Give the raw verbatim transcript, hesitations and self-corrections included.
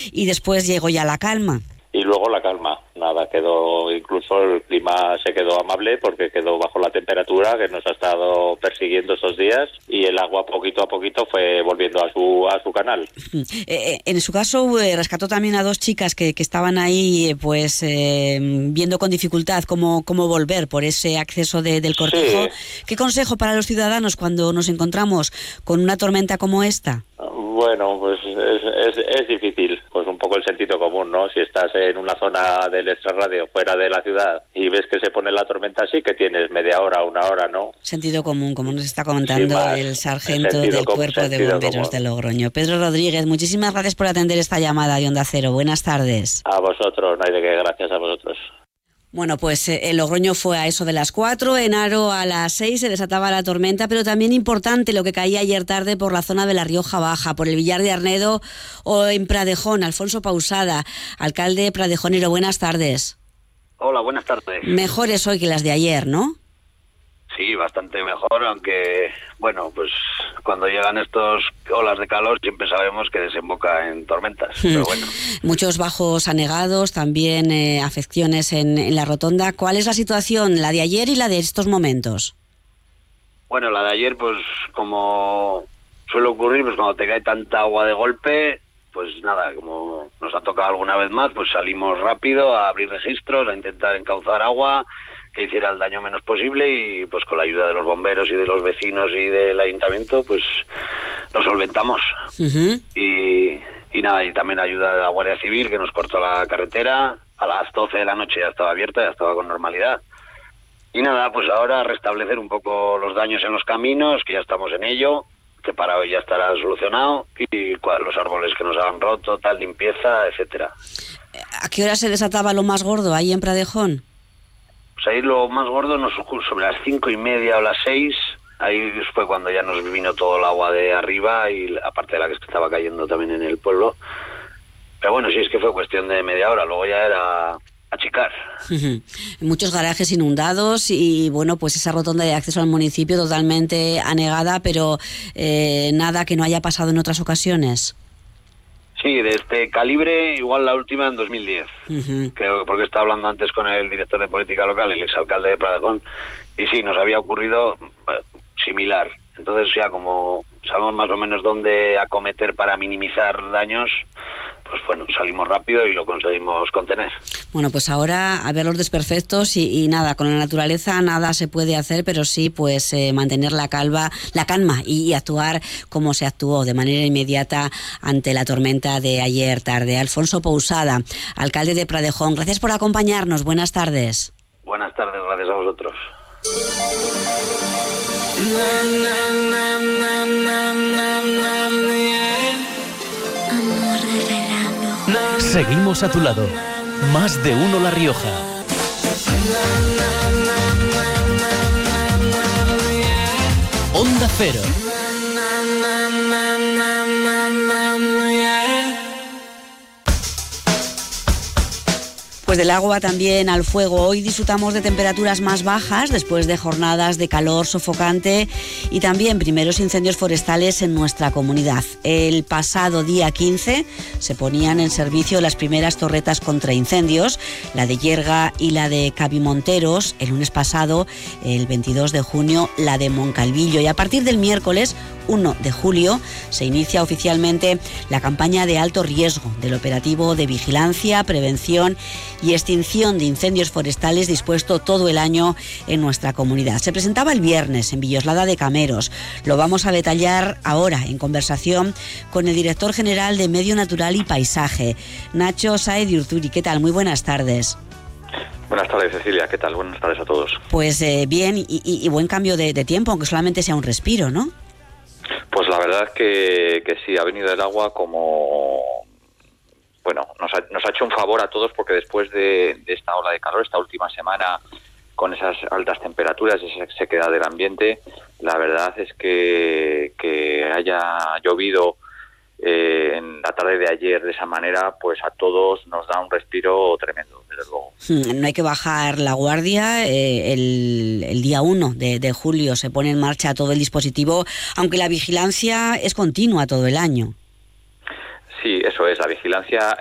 y después llegó ya la calma. Y luego la calma, nada, quedó, incluso el clima se quedó amable porque quedó bajo la temperatura que nos ha estado persiguiendo estos días y el agua poquito a poquito fue volviendo a su a su canal. Eh, en su caso eh, rescató también a dos chicas que, que estaban ahí pues eh, viendo con dificultad cómo, cómo volver por ese acceso de, del cortijo. Sí. ¿Qué consejo para los ciudadanos cuando nos encontramos con una tormenta como esta? Bueno, pues es, es, es difícil, pues un poco el sentido común, ¿no? Si estás en una zona del extrarradio fuera de la ciudad y ves que se pone la tormenta así, que tienes media hora, una hora, ¿no? Sentido común, como nos está comentando sí, el sargento del común, Cuerpo de Bomberos común. de Logroño. Pedro Rodríguez, muchísimas gracias por atender esta llamada de Onda Cero. Buenas tardes. A vosotros, no hay de qué, gracias a vosotros. Bueno, pues eh, el Logroño fue a eso de las cuatro, en Haro a las seis se desataba la tormenta, pero también importante lo que caía ayer tarde por la zona de la Rioja Baja, por el Villar de Arnedo o en Pradejón. Alfonso Pausada, alcalde pradejonero, buenas tardes. Hola, buenas tardes. Mejores hoy que las de ayer, ¿no? Sí, bastante mejor, aunque, bueno, pues cuando llegan estos olas de calor siempre sabemos que desemboca en tormentas, pero bueno. Muchos bajos anegados, también eh, afecciones en, en la rotonda. ¿Cuál es la situación, la de ayer y la de estos momentos? Bueno, la de ayer, pues como suele ocurrir, pues cuando te cae tanta agua de golpe, pues nada, como nos ha tocado alguna vez más, pues salimos rápido a abrir registros, a intentar encauzar agua, que hiciera el daño menos posible y pues con la ayuda de los bomberos y de los vecinos y del ayuntamiento pues lo solventamos. Uh-huh. y, y nada, y también ayuda de la Guardia Civil que nos cortó la carretera, a las doce de la noche ya estaba abierta, ya estaba con normalidad. Y nada, pues ahora restablecer un poco los daños en los caminos, que ya estamos en ello, que para hoy ya estará solucionado, y los árboles que nos han roto, tal, limpieza, etcétera. ¿A qué hora se desataba lo más gordo ahí en Pradejón? Pues ahí lo más gordo nos ocurrió sobre las cinco y media o las seis, ahí fue cuando ya nos vino todo el agua de arriba y aparte de la que estaba cayendo también en el pueblo. Pero bueno, sí, es que fue cuestión de media hora, luego ya era achicar. Uh-huh. Muchos garajes inundados y bueno, pues esa rotonda de acceso al municipio totalmente anegada, pero eh, nada que no haya pasado en otras ocasiones. Sí, de este calibre, igual la última en dos mil diez. Uh-huh. Creo, porque estaba hablando antes con el director de política local, el exalcalde de Pradejón, y sí, nos había ocurrido eh, similar. Entonces ya como sabemos más o menos dónde acometer para minimizar daños, pues bueno, salimos rápido y lo conseguimos contener. Bueno, pues ahora a ver los desperfectos y, y nada, con la naturaleza nada se puede hacer, pero sí pues eh, mantener la calma, la calma y, y actuar como se actuó de manera inmediata ante la tormenta de ayer tarde. Alfonso Pausada, alcalde de Pradejón, gracias por acompañarnos, buenas tardes. Buenas tardes, gracias a vosotros. Amor de verano. Seguimos a tu lado. Más de uno La Rioja. Onda Cero. Pues del agua también al fuego. Hoy disfrutamos de temperaturas más bajas después de jornadas de calor sofocante y también primeros incendios forestales en nuestra comunidad. El pasado día quince se ponían en servicio las primeras torretas contra incendios, la de Yerga y la de Cabimonteros. El lunes pasado, el veintidós de junio, la de Moncalvillo. Y a partir del miércoles uno de julio se inicia oficialmente la campaña de alto riesgo del operativo de vigilancia, prevención y extinción de incendios forestales dispuesto todo el año en nuestra comunidad. Se presentaba el viernes en Villoslada de Cameros. Lo vamos a detallar ahora en conversación con el director general de Medio Natural y Paisaje, Nacho Sáez de Urturi. ¿Qué tal? Muy buenas tardes. Buenas tardes, Cecilia. ¿Qué tal? Buenas tardes a todos. Pues eh, bien y, y, y buen cambio de, de tiempo, aunque solamente sea un respiro, ¿no? Pues la verdad es que, que sí, ha venido el agua como... Bueno, nos ha, nos ha hecho un favor a todos porque después de, de esta ola de calor, esta última semana, con esas altas temperaturas y esa sequedad del ambiente, la verdad es que, que haya llovido eh, en la tarde de ayer de esa manera, pues a todos nos da un respiro tremendo, desde luego. No hay que bajar la guardia. Eh, el, el día uno de, de julio se pone en marcha todo el dispositivo, aunque la vigilancia es continua todo el año. Sí, eso es, la vigilancia